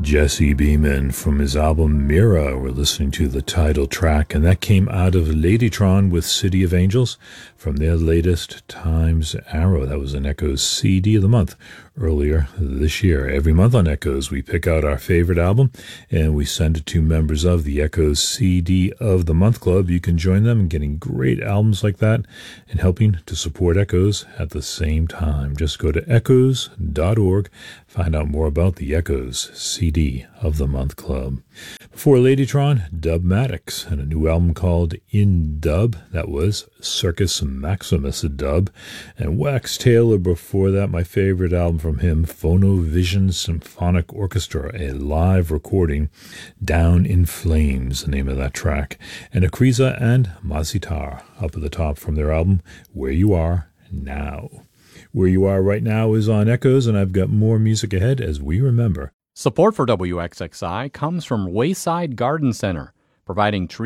Jesse Beeman from his album Mira. We're listening to the title track, and that came out of Ladytron with City of Angels from their latest Time's Arrow. That was an Echoes CD of the month earlier this year. Every month on Echoes, we pick out our favorite album and we send it to members of the Echoes CD of the Month Club. You can join them in getting great albums like that and helping to support Echoes at the same time. Just go to echoes.org, find out more about the Echoes CD of the Month Club. Before Ladytron, Dubmatics and a new album called In Dub. That was Circus Maximus Dub. And Wax Taylor before that, my favorite album from him, Phonovision Symphonic Orchestra, a live recording, Down in Flames, the name of that track. And Akriza and Mazitar up at the top from their album, Where You Are Now. Where You Are Right Now is on Echoes, and I've got more music ahead as we remember. Support for WXXI comes from Wayside Garden Center, providing trees